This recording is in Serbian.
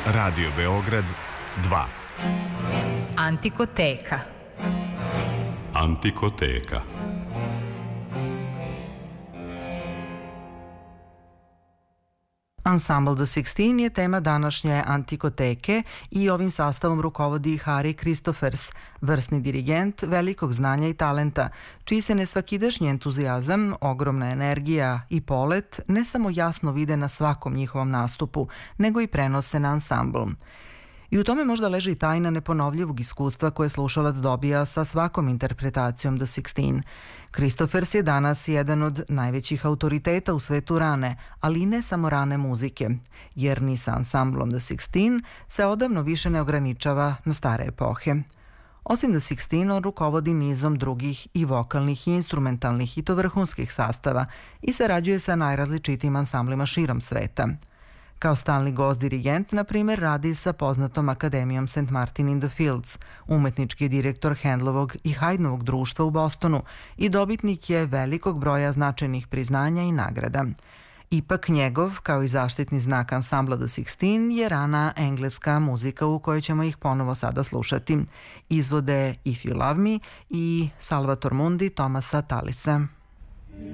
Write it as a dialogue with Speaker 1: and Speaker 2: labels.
Speaker 1: Radio Beograd 2.
Speaker 2: Antikoteka.
Speaker 3: Antikoteka.
Speaker 4: Ensemble The 16 je tema današnje Antikoteke i ovim sastavom rukovodi Harry Christophers, vrsni dirigent velikog znanja i talenta, čiji se nesvakidašnji entuzijazam, ogromna energija i polet ne samo jasno vide na svakom njihovom nastupu, nego i prenose na ansambl. I u tome možda leži tajna neponovljivog iskustva koje slušalac dobija sa svakom interpretacijom The 16. Christophers je danas jedan od najvećih autoriteta u svetu rane, ali i ne samo rane muzike, jer ni sa ansamblom The 16 se odavno više ne ograničava na stare epohe. Osim The 16, on rukovodi nizom drugih i vokalnih i instrumentalnih i to vrhunskih sastava i sarađuje sa najrazličitijim ansamblima širom sveta. Kao stalni gost dirigent, na primjer, radi sa poznatom akademijom St. Martin in the Fields, umetnički direktor Handlovog i Haydnovog društva u Bostonu i dobitnik je velikog broja značajnih priznanja i nagrada. Ipak njegov, kao i zaštitni znak ansambla The 16, je rana engleska muzika u kojoj ćemo ih ponovo sada slušati. Izvode If You Love Me i Salvator Mundi Thomasa Tallisa.